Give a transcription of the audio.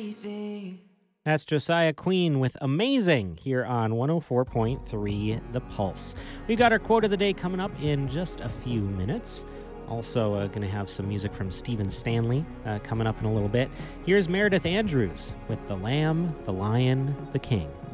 That's Josiah Queen with Amazing here on 104.3 The Pulse. We got our quote of the day coming up in just a few minutes. Also, going to have some music from Stephen Stanley coming up in a little bit. Here's Meredith Andrews with The Lamb, the Lion, the King.